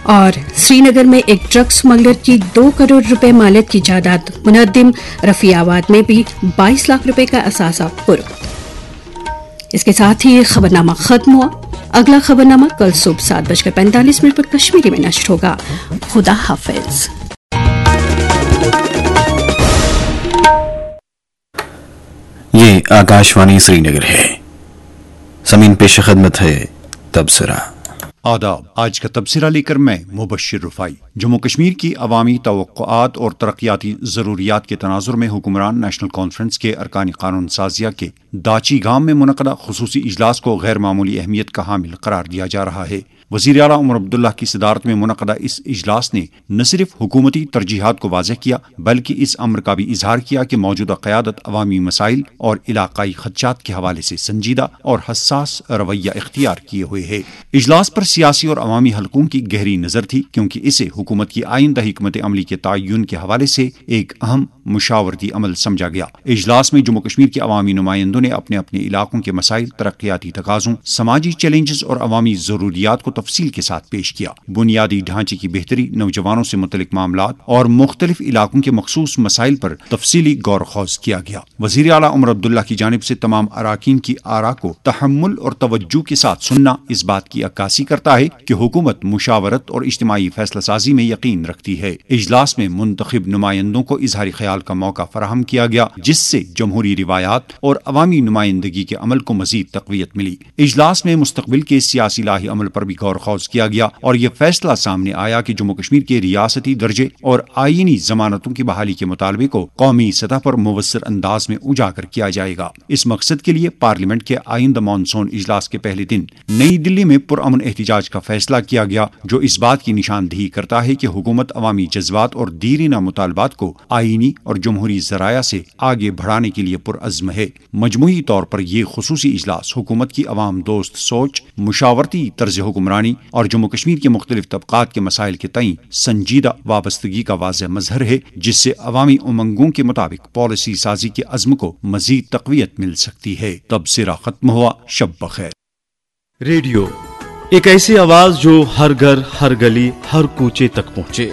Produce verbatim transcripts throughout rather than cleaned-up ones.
اور سری نگر میں ایک ڈرگ اسمگلر کی دو کروڑ روپے مالیت کی جائیداد منہدم، رفیع آباد میں بھی بائیس لاکھ روپے کا اثاثہ فروخت۔ اس کے ساتھ ہی یہ خبرنامہ ختم ہوا۔ اگلا خبرنامہ کل صبح سات بج کر پینتالیس منٹ پر کشمیری میں نشر ہوگا۔ خدا حافظ۔ یہ آکاشوانی سری نگر ہے۔ زمین پیش خدمت ہے تبصرہ۔ آداب، آج کا تبصرہ لے کر میں مبشر رفائی۔ جموں کشمیر کی عوامی توقعات اور ترقیاتی ضروریات کے تناظر میں حکمران نیشنل کانفرنس کے ارکان قانون سازیہ کے داچی گام میں منعقدہ خصوصی اجلاس کو غیر معمولی اہمیت کا حامل قرار دیا جا رہا ہے۔ وزیر اعلیٰ عمر عبداللہ کی صدارت میں منعقدہ اس اجلاس نے نہ صرف حکومتی ترجیحات کو واضح کیا بلکہ اس امر کا بھی اظہار کیا کہ موجودہ قیادت عوامی مسائل اور علاقائی خدشات کے حوالے سے سنجیدہ اور حساس رویہ اختیار کیے ہوئے ہے۔ اجلاس پر سیاسی اور عوامی حلقوں کی گہری نظر تھی کیونکہ اسے حکومت کی آئندہ حکمت عملی کے تعین کے حوالے سے ایک اہم مشاورتی عمل سمجھا گیا۔ اجلاس میں جموں کشمیر کے عوامی نمائندوں نے اپنے اپنے علاقوں کے مسائل، ترقیاتی تقاضوں، سماجی چیلنجز اور عوامی ضروریات کو تفصیل کے ساتھ پیش کیا۔ بنیادی ڈھانچے کی بہتری، نوجوانوں سے متعلق معاملات اور مختلف علاقوں کے مخصوص مسائل پر تفصیلی غور و خوض کیا گیا۔ وزیر اعلیٰ عمر عبداللہ کی جانب سے تمام اراکین کی آراء کو تحمل اور توجہ کے ساتھ سننا اس بات کی عکاسی کرتا ہے کہ حکومت مشاورت اور اجتماعی فیصلہ سازی میں یقین رکھتی ہے۔ اجلاس میں منتخب نمائندوں کو اظہار خیال کا موقع فراہم کیا گیا جس سے جمہوری روایات اور عوامی نمائندگی کے عمل کو مزید تقویت ملی۔ اجلاس میں مستقبل کے سیاسی لاہی عمل پر بھی غور و خوض کیا گیا اور یہ فیصلہ سامنے آیا کہ جموں کشمیر کے ریاستی درجے اور آئینی ضمانتوں کی بحالی کے مطالبے کو قومی سطح پر مؤثر انداز میں اجاگر کیا جائے گا۔ اس مقصد کے لیے پارلیمنٹ کے آئندہ مانسون اجلاس کے پہلے دن نئی دلی میں پرامن احتجاج کا فیصلہ کیا گیا جو اس بات کی نشاندہی کرتا ہے کہ حکومت عوامی جذبات اور دیرینہ مطالبات کو آئینی اور جمہوری ذرائع سے آگے بڑھانے کے لیے پرعزم ہے۔ مجموعی طور پر یہ خصوصی اجلاس حکومت کی عوام دوست سوچ، مشاورتی طرز حکمرانی اور جموں کشمیر کے مختلف طبقات کے مسائل کے تئیں سنجیدہ وابستگی کا واضح مظہر ہے جس سے عوامی امنگوں کے مطابق پالیسی سازی کے عزم کو مزید تقویت مل سکتی ہے۔ تبصرہ ختم ہوا۔ شب بخیر۔ ریڈیو ایک ایسی آواز جو ہر گھر، ہر گلی، ہر کوچے تک پہنچے۔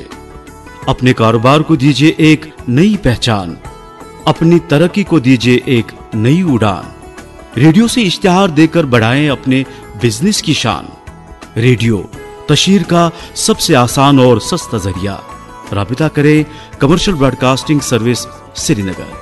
اپنے کاروبار کو دیجیے ایک نئی پہچان، اپنی ترقی کو دیجیے ایک نئی اڑان۔ ریڈیو سے اشتہار دے کر بڑھائیں اپنے بزنس کی شان۔ ریڈیو تشہیر کا سب سے آسان اور سستا ذریعہ۔ رابطہ کریں کمرشل براڈ کاسٹنگ سروس سری نگر۔